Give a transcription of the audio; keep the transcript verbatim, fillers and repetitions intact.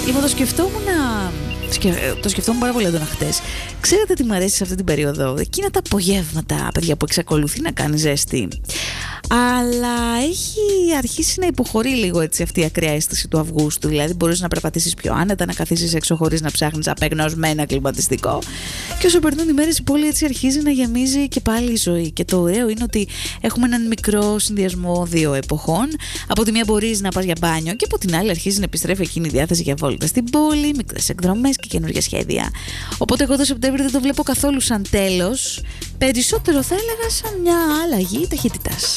Λοιπόν, το σκεφτόμουν να... Το σκεφτόμουν πάρα πολύ έντονα χτες. Ξέρετε τι μου αρέσει σε αυτή την περίοδο? Εκείνα τα απογεύματα, παιδιά, που εξακολουθεί να κάνει ζέστη, αλλά έχει αρχίσει να υποχωρεί λίγο έτσι αυτή η ακραία αίσθηση του Αυγούστου. Δηλαδή μπορείς να περπατήσεις πιο άνετα, να καθίσεις έξω χωρίς να ψάχνεις απεγνωσμένα κλιματιστικό. Και όσο περνούν οι μέρες, η πόλη έτσι αρχίζει να γεμίζει και πάλι η ζωή. Και το ωραίο είναι ότι έχουμε έναν μικρό συνδυασμό δύο εποχών. Από τη μία μπορείς να πας για μπάνιο και από την άλλη αρχίζει να επιστρέφει εκείνη η διάθεση για βόλτες στην πόλη, μικρές εκδρομές και καινούργια σχέδια. Οπότε εγώ το Σεπτέμβριο δεν το βλέπω καθόλου σαν τέλος. Περισσότερο θα έλεγα σαν μια αλλαγή ταχύτητας.